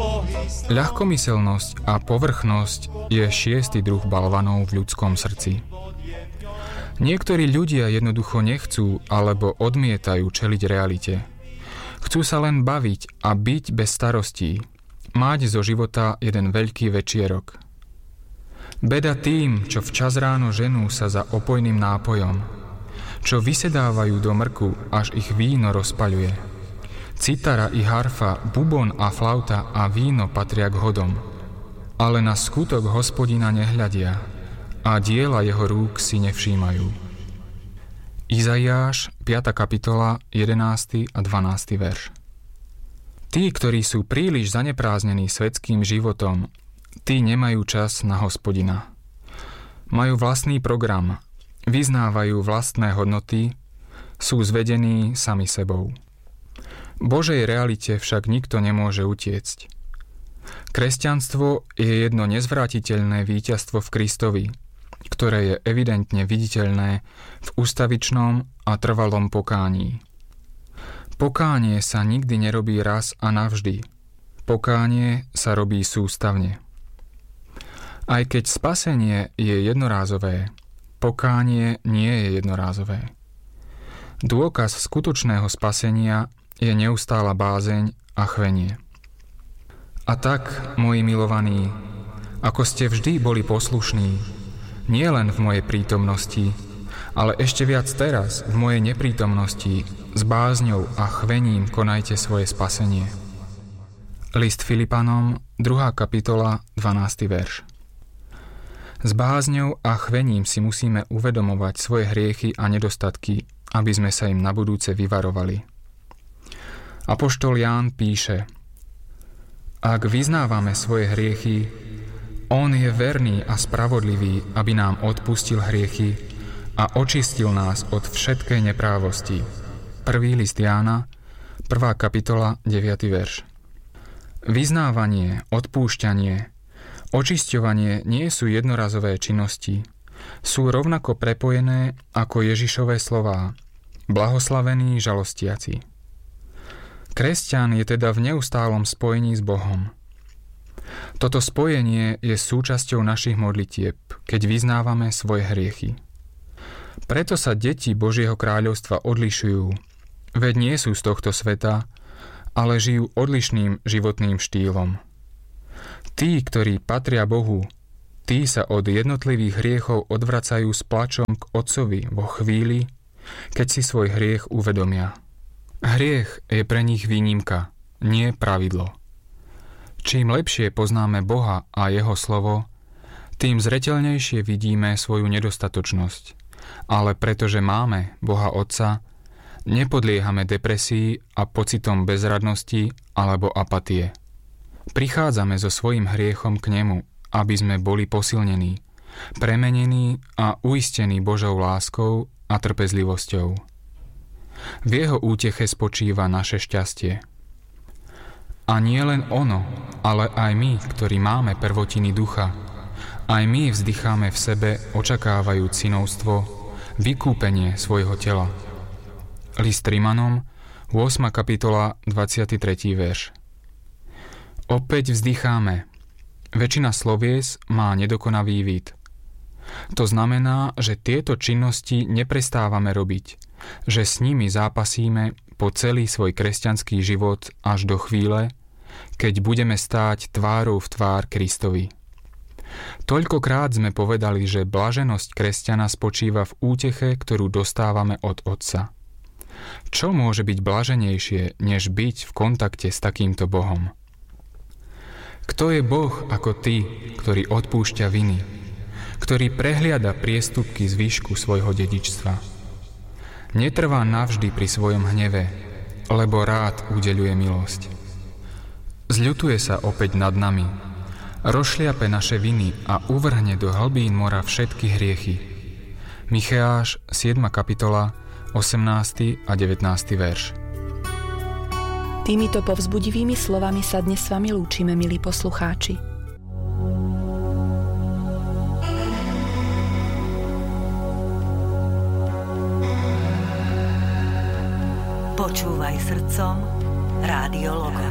Ľahkomyselnosť a povrchnosť je 6. druh balvanov v ľudskom srdci. Niektorí ľudia jednoducho nechcú alebo odmietajú čeliť realite. Chcú sa len baviť a byť bez starostí, mať zo života jeden veľký večierok. Beda tým, čo včas ráno ženú sa za opojným nápojom, čo vysedávajú do mrku, až ich víno rozpaľuje. Citara i harfa, bubon a flauta a víno patria k hodom, ale na skutok Hospodina nehľadia a diela jeho rúk si nevšímajú. Izaiáš, 5. kapitola, 11. a 12. verš. Tí, ktorí sú príliš zaneprázdnení svetským životom, tí nemajú čas na Hospodina. Majú vlastný program, vyznávajú vlastné hodnoty, sú zvedení sami sebou. Božej realite však nikto nemôže utiecť. Kresťanstvo je jedno nezvratiteľné víťazstvo v Kristovi, ktoré je evidentne viditeľné v ustavičnom a trvalom pokání. Pokánie sa nikdy nerobí raz a navždy. Pokánie sa robí sústavne. Aj keď spasenie je jednorázové, pokánie nie je jednorázové. Dôkaz skutočného spasenia je neustála bázeň a chvenie. A tak, moji milovaní, ako ste vždy boli poslušní, nie len v mojej prítomnosti, ale ešte viac teraz, v mojej neprítomnosti, s bázňou a chvením konajte svoje spasenie. List Filipanom, 2. kapitola, 12. verš. S bázňou a chvením si musíme uvedomovať svoje hriechy a nedostatky, aby sme sa im na budúce vyvarovali. Apoštol Ján píše: Ak vyznávame svoje hriechy, on je verný a spravodlivý, aby nám odpustil hriechy a očistil nás od všetkej neprávosti. 1. list Jána, 1. kapitola, 9. verš. Vyznávanie, odpúšťanie, očisťovanie nie sú jednorazové činnosti. Sú rovnako prepojené ako Ježišové slová: Blahoslavení žalostiaci. Kresťan je teda v neustálom spojení s Bohom. Toto spojenie je súčasťou našich modlitieb, keď vyznávame svoje hriechy. Preto sa deti Božieho kráľovstva odlišujú, veď nie sú z tohto sveta, ale žijú odlišným životným štýlom. Tí, ktorí patria Bohu, tí sa od jednotlivých hriechov odvracajú s plačom k Otcovi vo chvíli, keď si svoj hriech uvedomia. Hriech je pre nich výnimka, nie pravidlo. Čím lepšie poznáme Boha a Jeho slovo, tým zreteľnejšie vidíme svoju nedostatočnosť. Ale pretože máme Boha Otca, nepodliehame depresii a pocitom bezradnosti alebo apatie. Prichádzame so svojím hriechom k Nemu, aby sme boli posilnení, premenení a uistení Božou láskou a trpezlivosťou. V Jeho úteche spočíva naše šťastie. A nie len ono, ale aj my, ktorí máme prvotiny ducha, aj my vzdycháme v sebe očakávajúc synovstvo, vykúpenie svojho tela. List Rimanom, 8. kapitola, 23. verš. Opäť vzdycháme. Väčšina slovies má nedokonavý vid. To znamená, že tieto činnosti neprestávame robiť, že s nimi zápasíme po celý svoj kresťanský život až do chvíle, keď budeme stáť tvárou v tvár Kristovi. Toľkokrát sme povedali, že blaženosť kresťana spočíva v úteche, ktorú dostávame od Otca. Čo môže byť blaženejšie, než byť v kontakte s takýmto Bohom? Kto je Boh ako Ty, ktorý odpúšťa viny, ktorý prehliada priestupky z výšku svojho dedičstva? Netrvá navždy pri svojom hneve, lebo rád udeľuje milosť. Zľutuje sa opäť nad nami, rozšliape naše viny a uvrhne do hlbín mora všetky hriechy. Micheáš, 7. kapitola, 18. a 19. verš. Týmito povzbudivými slovami sa dnes s vami lúčime, milí poslucháči. Počúvaj srdcom Rádio Logos.